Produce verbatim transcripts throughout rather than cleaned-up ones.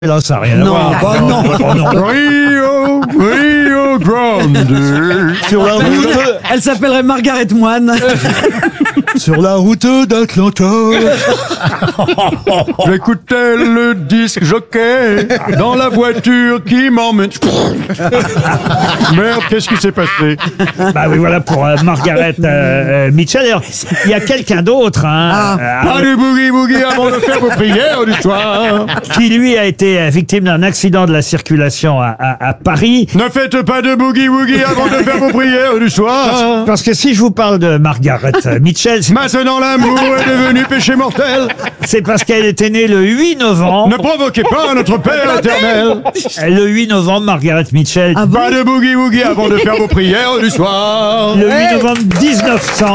Là, ça n'a rien à Non, voir. bah non. Oh, non. Rio, Rio Grande. Sur la route, Elle s'appellerait Margaret Moine. sur la route d'Atlanta. J'écoutais le disque jockey dans la voiture qui m'emmène. Merde, qu'est-ce qui s'est passé? Bah oui, voilà pour euh, Margaret euh, Mitchell. D'ailleurs, il y a quelqu'un d'autre, hein, Pas euh, du boogie-boogie avant de faire vos prières du soir. qui lui a été euh, victime d'un accident de la circulation à, à, à Paris. Ne faites pas de boogie-woogie avant de faire vos prières du soir. Parce que si je vous parle de Margaret Mitchell, c'est- Maintenant l'amour est devenu péché mortel. c'est parce qu'elle était née le huit novembre. Ne provoquez pas notre Père éternel. Le huit novembre, Margaret Mitchell. Ah bon? Pas de boogie-woogie avant de faire vos prières du soir. Le huit novembre dix-neuf cents.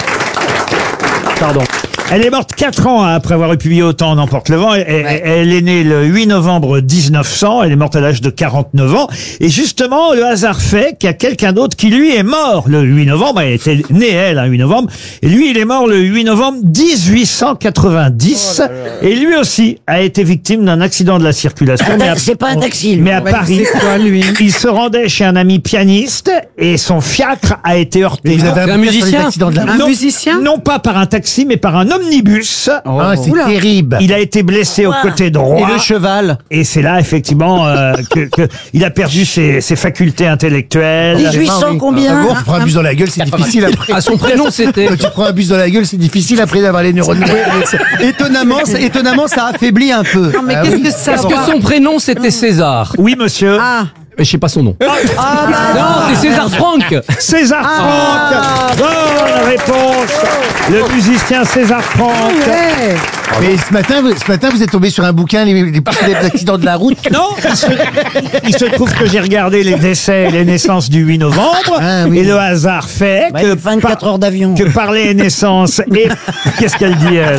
Pardon. Elle est morte quatre ans après avoir eu publié Autant en emporte le vent. Elle, elle- elle est née le huit novembre dix-neuf cents. Elle est morte à l'âge de quarante-neuf ans. Et justement, le hasard fait qu'il y a quelqu'un d'autre qui, lui, est mort le huit novembre. Elle était née, elle, un huit novembre. Et lui, il est mort le huit novembre dix-huit cent quatre-vingt-dix. Et lui aussi a été victime d'un accident de la circulation. mais à- C'est pas un taxi, lui. mais à Ouais, Paris. c'est quoi, lui? Il se rendait chez un ami pianiste et son fiacre a été heurté. Vous avez un musicien Un non, musicien? Non pas par un taxi, mais par un omnibus. Ah, c'est Oula. terrible. Il a été blessé au Ouah. côté droit. Et le cheval. Et c'est là, effectivement, euh, que, que il a perdu ses, ses facultés intellectuelles. dix-huit cents combien? Bon, tu prends un bus dans la gueule, c'est difficile après. À son prénom, c'était. Quand tu prends un bus dans la gueule, c'est difficile après d'avoir les neurones. Étonnamment, ça- étonnamment, ça affaiblit un peu. Non, mais Ah qu'est-ce oui. que ça Parce que va? son prénom, c'était César. Oui, monsieur. Ah, Mais je sais pas son nom. ah bah Non, c'est César Franck. César Franck. Bonne réponse. Le musicien César Franck. ouais. Mais ce matin, vous, ce matin, vous êtes tombé sur un bouquin, les, les, les accidents de la route. Non, il se, il se trouve que j'ai regardé les décès et les naissances du huit novembre. Ah, oui. Et le hasard fait Ouais, que, vingt-quatre heures d'avion. que par les naissances et... Qu'est-ce qu'elle dit, elle?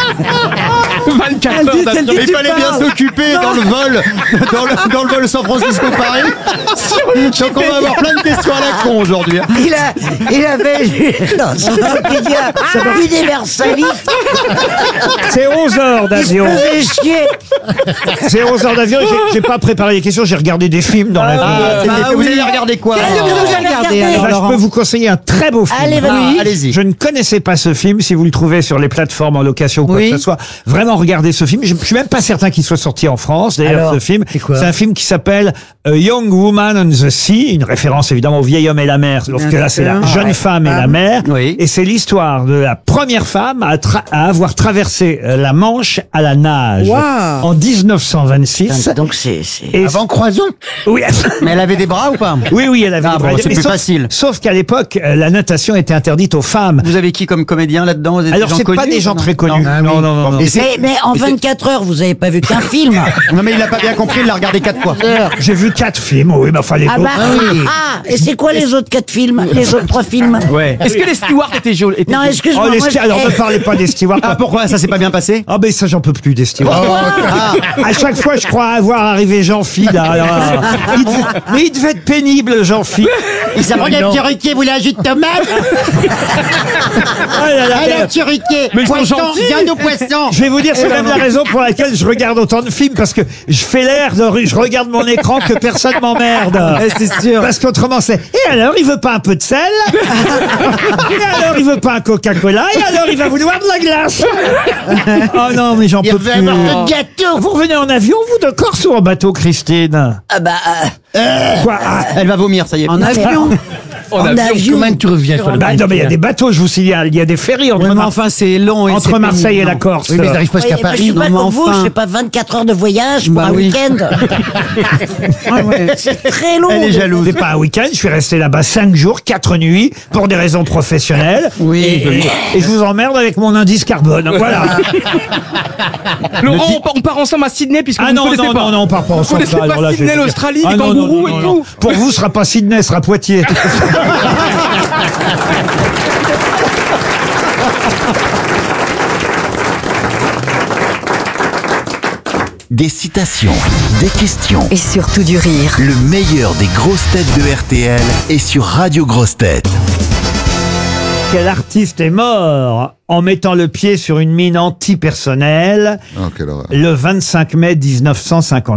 vingt-quatre Elle dit heures celle d'avion. qui Il tu fallait bien parles. s'occuper dans le vol, dans le, dans le vol San Francisco-Paris. Donc on va avoir plein de questions à la con aujourd'hui. hein. Il a, il avait lu dans son Wikipédia universaliste. C'est onze heures Il se d'avion. faisait chier. C'est onze heures d'avion. J'ai- J'ai pas préparé les questions, j'ai regardé des films dans l'avion. Ah, bah vous oui. allez regarder quoi Qu'est-ce que vous alors avez regardé regardez. alors, Eh ben, je Laurent? peux vous conseiller un très beau film. Allez, vas-y. Ah, allez-y. Je ne connaissais pas ce film. Si vous le trouvez sur les plateformes en location ou quoi Oui. que ce soit, vraiment regardez ce film. Je, je suis même pas certain qu'il soit sorti en France. D'ailleurs, Alors, ce film, c'est quoi un film qui s'appelle A Young Woman on the Sea, une référence évidemment au vieil homme et la mer. Sauf que là, c'est la sûr. jeune femme et la mer. Oui. Et c'est l'histoire de la première femme à, tra- à avoir traversé euh, la Manche à la nage Wow. en dix-neuf cent vingt-six. Donc c'est... c'est- Et Avant Croison. oui. Mais elle avait des bras ou pas? Oui, oui, elle avait Ah des bon, bras. c'est Mais plus sauf- facile. Sauf qu'à l'époque, euh, la natation était interdite aux femmes. Vous avez qui comme comédien là-dedans? Vous êtes Alors, des gens c'est pas connus, des gens non très connus. Ah oui. Non, non, non, non. Et c'est- Mais, mais en vingt-quatre heures, vous avez pas vu qu'un film. Non mais il a pas bien compris, il l'a regardé quatre fois. J'ai vu quatre films, oui, mais enfin les Ah autres- bah, ah, et c'est quoi les autres quatre films? Les autres trois films? Ouais. Est-ce que les stewards étaient jolis? étaient Non, jolis excuse-moi. Oh, les moi, sti- alors je- ne parlez pas des stewards. Ah pourquoi ça s'est pas bien passé? Ah ben ça j'en peux plus des stewards. Ah, À chaque fois je crois avoir arrivé Jean-Phi là. alors, il devait- mais il devait être pénible Jean-Phi. il s'apprend Non. un petit riquier, vous voulez un jus de tomate? Ah là là, Allez, euh, un petit riquier. Mais ils sont Poisson, gentils. viande au poisson. je vais vous dire, c'est même la raison pour laquelle je regarde autant de films, parce que je fais l'air, de, je regarde mon écran que personne m'emmerde. c'est sûr. Parce qu'autrement c'est, et alors il veut pas un peu de sel? Et alors il veut pas un Coca-Cola? Et alors il va vouloir de la glace? Oh non, mais j'en peux plus. Gâteau. Vous revenez en avion, vous, de Corse ou en bateau, Christine? Ah bah, euh, Quoi? Ah, Elle va vomir, ça y est. En avion. En en avion. avion. Comment tu reviens sur le bah, non, mais il y a des bateaux, je vous signale. Il y a des ferries entre, Ouais, mais Mar- enfin, c'est long. et entre c'est Marseille et pénible. la Corse. Oui, mais ils n'arrivent pas Ouais, jusqu'à moi, je Paris. suis pas non, mais comme vous, enfin. je fais pas vingt-quatre heures de voyage pour Bah un oui. week-end. Ah ouais. C'est très long. Elle est jalouse. C'est pas un week-end, je suis resté là-bas cinq jours, quatre nuits, pour des raisons professionnelles. Oui. Et, et- et je vous emmerde avec mon indice carbone. Voilà. Laurent, on part- on part ensemble à Sydney puisque Ah vous ne non, connaissez non, pas. non, non, on part pas Vous ensemble. connaissez ça, pas alors là, je vais Sydney, vous dire. l'Australie, Ah les non, non, kangourous non, et non, tout. non. Pour vous, ce sera pas Sydney, ce sera Poitiers. Des citations, des questions. Et surtout du rire. Le meilleur des grosses têtes de R T L est sur Radio Grosses Têtes. Quel artiste est mort en mettant le pied sur une mine antipersonnelle Oh, quelle horreur. le vingt-cinq mai mille neuf cent cinquante?